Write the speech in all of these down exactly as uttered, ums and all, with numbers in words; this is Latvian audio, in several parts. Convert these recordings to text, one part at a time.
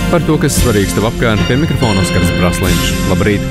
Par to, kas svarīgs tev apkārt, pie mikrofona Oskars Brasliņš. Labrīt!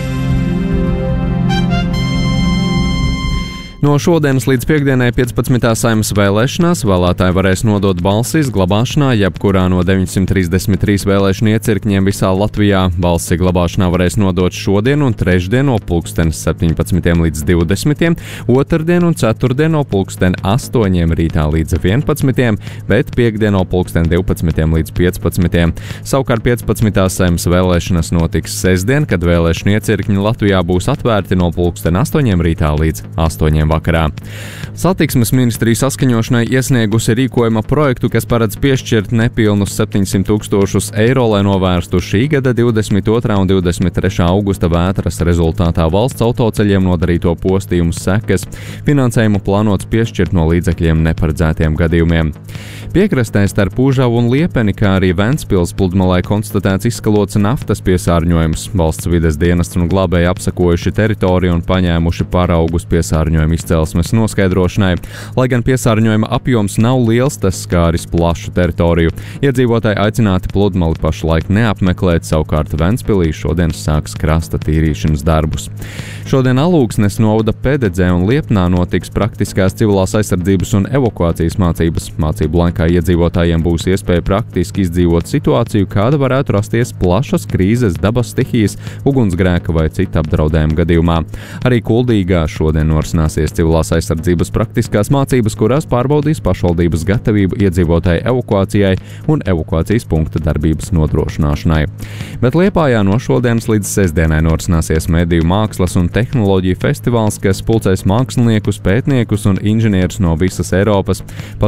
No šodienas līdz piekdienai piecpadsmitajā Saeimas vēlēšanās vēlētāji varēs nodot balsi glabāšanā jebkurā no deviņsimt trīsdesmit trīs vēlēšanu iecirkņiem visā Latvijā. Balsi glabāšanā varēs nodot šodien un trešdien no pulksten septiņpadsmitiem līdz divdesmitiem, otrdien un ceturtdien no pulksten astoņiem rītā līdz vienpadsmitiem, bet piekdien no pulksten divpadsmitiem līdz piecpadsmitiem. Savukārt piecpadsmitā Saeimas vēlēšanas notiks sestdien, kad vēlēšanu iecirkņi Latvijā būs atvērti no pulksten astoņiem rītā līdz astoņiem vakarā. Satiksmes ministrija saskaņošanai iesniegusi rīkojuma projektu, kas paredz piešķirt nepilnus septiņsimt tūkstošus eiro, lai novērstu šī gada divdesmit otrā un divdesmit trešā augusta vētras rezultātā valsts autoceļiem nodarīto postījumu sekas. Finansējumu plānots piešķirt no līdzekļiem neparedzētiem gadījumiem. Piekrastē starp Pūžavu un Liepeni, kā arī Ventspils pludmalē konstatēts izskalots naftas piesārņojums. Valsts vides dienests un glābēji apsekojuši teritoriju un paņēmuši paraugus piesārņojuma izcelsmes noskaidrošanai. Lai gan piesārņojuma apjoms nav liels, tas skāris plašu teritoriju. Iedzīvotāji aicināti pludmali pašlaik neapmeklēt, savukārt Ventspilī šodien sāks krasta tīrīšanas darbus. Šodien Alūksnes novada Pededzē un Liepnā notiks praktiskās civilās aizsardzības un evakuācijas mācības. Mācību laikā iedzīvotājiem būs iespēja praktiski izdzīvot situāciju, kāda varētu rasties plašas krīzes, dabas stihijas, ugunsgrēka vai cita apdraudējuma gadījumā. Arī Kuldīgā šodien norisināsies civilās aizsardzības praktiskās mācības, kurās pārbaudīs pašvaldības gatavību iedzīvotāju evakuācijai un evakuācijas punkta darbības nodrošināšanai. Bet Liepājā no šodienas līdz sestdienai norisināsies mediju mākslas un tehnoloģiju festivāls, kas pulcēs māksliniekus, pētniekus un inženierus no visas Eiropas.